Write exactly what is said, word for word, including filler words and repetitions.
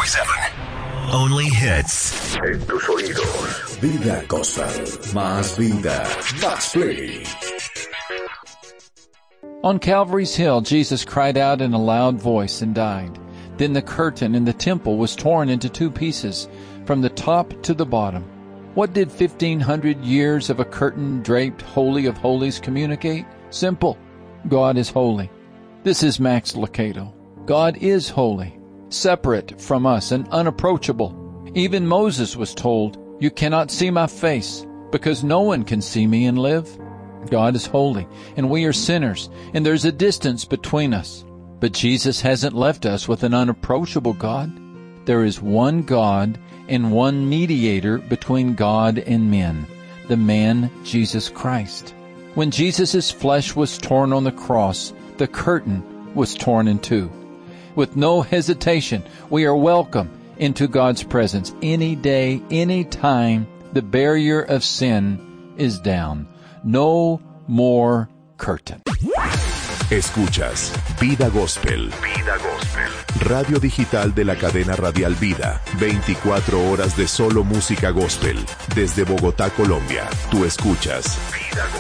siete. Only hits. En tus oídos. Vida Gospel. Más vida. Más play. On Calvary's hill, Jesus cried out in a loud voice and died. Then the curtain in the temple was torn into two pieces, from the top to the bottom. What did fifteen hundred years of a curtain draped Holy of Holies communicate? Simple. God is holy. This is Max Lucado. God is holy, separate from us and unapproachable. Even Moses was told, "You cannot see my face, because no one can see me and live." God is holy, and we are sinners, and there's a distance between us. But Jesus hasn't left us with an unapproachable God. There is one God and one mediator between God and men, the man Jesus Christ. When Jesus' flesh was torn on the cross, the curtain was torn in two. With no hesitation, we are welcome into God's presence any day, any time. The barrier of sin is down. No more curtain. Escuchas Vida Gospel. Vida Gospel. Radio digital de la cadena radial Vida. veinticuatro horas de solo música gospel. Desde Bogotá, Colombia. Tú escuchas Vida Gospel.